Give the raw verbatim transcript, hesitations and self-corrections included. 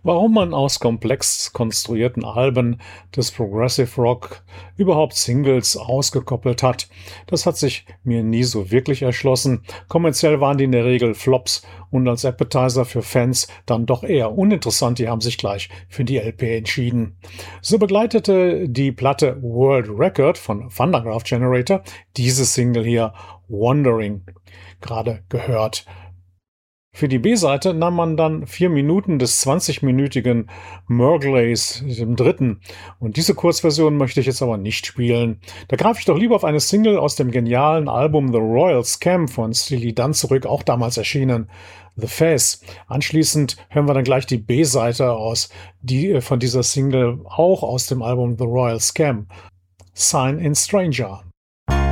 Warum man aus komplex konstruierten Alben des Progressive Rock überhaupt Singles ausgekoppelt hat, das hat sich mir nie so wirklich erschlossen. Kommerziell waren die in der Regel Flops und als Appetizer für Fans dann doch eher uninteressant. Die haben sich gleich für die L P entschieden. So begleitete die Platte World Record von Thundergraph Generator diese Single hier Wandering gerade gehört. Für die B-Seite nahm man dann vier Minuten des zwanzig-minütigen Murgleys, dem dritten. Und diese Kurzversion möchte ich jetzt aber nicht spielen. Da greife ich doch lieber auf eine Single aus dem genialen Album The Royal Scam von Steely Dan zurück, auch damals erschienen, The Face. Anschließend hören wir dann gleich die B-Seite aus, die äh, von dieser Single auch aus dem Album The Royal Scam, Sign in Stranger.